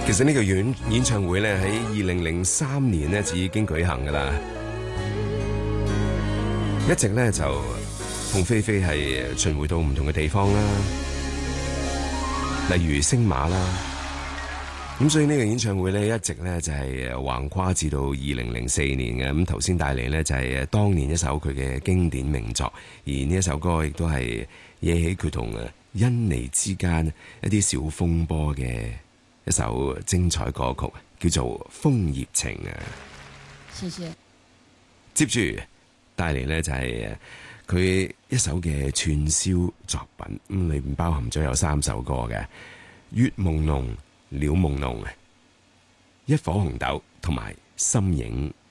其實呢個演唱會咧喺2003年咧就已經舉行噶啦，一直咧就同菲菲係巡迴到唔同嘅地方啦，例如星馬啦，咁所以呢個演唱會咧一直咧就係橫跨至到2004年嘅。咁頭先帶嚟咧就係當年一首佢嘅經典名作，而呢一首歌亦都係惹起佢同甄妮之間一啲小風波嘅一首精彩歌曲，叫做《楓葉情》啊。 謝謝。 接住帶嚟呢就係佢一首嘅串燒作品，咁裏面包含咗有3首歌嘅《月朦朧》、《鳥朦朧》、《一顆紅豆》同埋《心影》。